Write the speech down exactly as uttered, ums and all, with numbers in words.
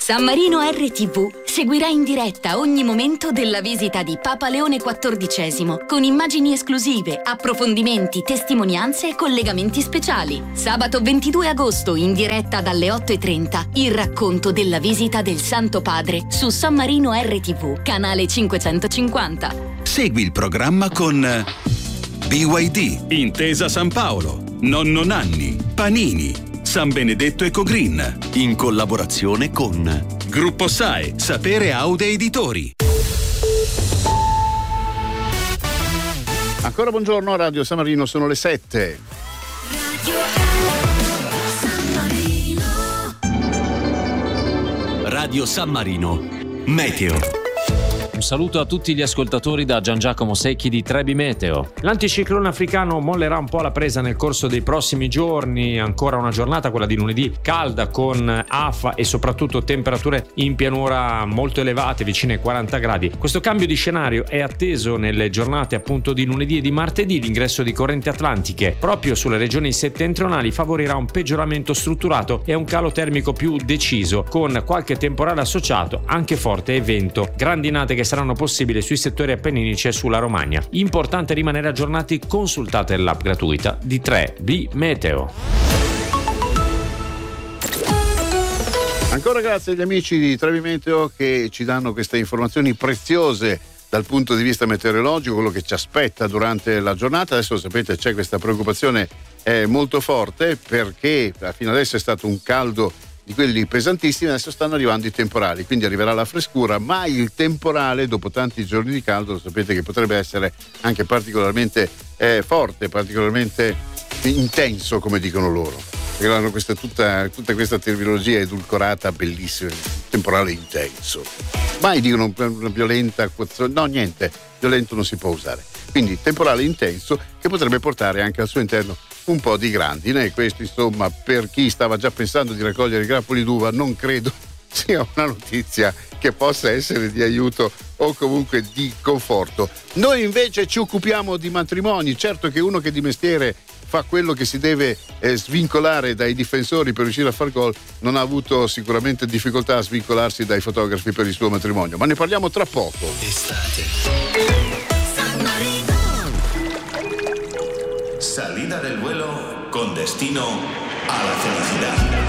San Marino R T V seguirà in diretta ogni momento della visita di Papa Leone quattordicesimo con immagini esclusive, approfondimenti, testimonianze e collegamenti speciali. Sabato ventidue agosto in diretta dalle otto e trenta il racconto della visita del Santo Padre su San Marino R T V, canale cinquecentocinquanta. Segui il programma con B Y D, Intesa San Paolo, Nonno Nanni, Panini, San Benedetto Ecogreen, in collaborazione con Gruppo S A E, Sapere Aude Editori. Ancora buongiorno, Radio San Marino, sono le sette. Radio San Marino, Meteo. Un saluto a tutti gli ascoltatori da Gian Giacomo Secchi di Trebi Meteo. L'anticiclone africano mollerà un po' la presa nel corso dei prossimi giorni, ancora una giornata, quella di lunedì, calda con afa e soprattutto temperature in pianura molto elevate, vicine ai quaranta gradi. Questo cambio di scenario è atteso nelle giornate appunto di lunedì e di martedì. L'ingresso di correnti atlantiche proprio sulle regioni settentrionali favorirà un peggioramento strutturato e un calo termico più deciso, con qualche temporale associato, anche forte e vento. Grandinate che saranno possibili sui settori appenninici e sulla Romagna. Importante rimanere aggiornati, consultate l'app gratuita di tre B Meteo. Ancora grazie agli amici di Trebi Meteo che ci danno queste informazioni preziose dal punto di vista meteorologico, quello che ci aspetta durante la giornata. Adesso sapete c'è questa preoccupazione eh, molto forte perché fino adesso è stato un caldo di quelli pesantissimi, adesso stanno arrivando i temporali, quindi arriverà la frescura, ma il temporale dopo tanti giorni di caldo lo sapete che potrebbe essere anche particolarmente eh, forte, particolarmente intenso, come dicono loro, perché hanno questa, tutta, tutta questa terminologia edulcorata bellissima, temporale intenso, mai dicono una violenta acquazzone, no niente, violento non si può usare, quindi temporale intenso che potrebbe portare anche al suo interno un po' di grandine, e questo insomma per chi stava già pensando di raccogliere grappoli d'uva non credo sia una notizia che possa essere di aiuto o comunque di conforto. Noi invece ci occupiamo di matrimoni, certo che uno che di mestiere fa quello che si deve eh, svincolare dai difensori per riuscire a far gol non ha avuto sicuramente difficoltà a svincolarsi dai fotografi per il suo matrimonio, ma ne parliamo tra poco. Estate. Salida del vuelo con destino a la felicidad.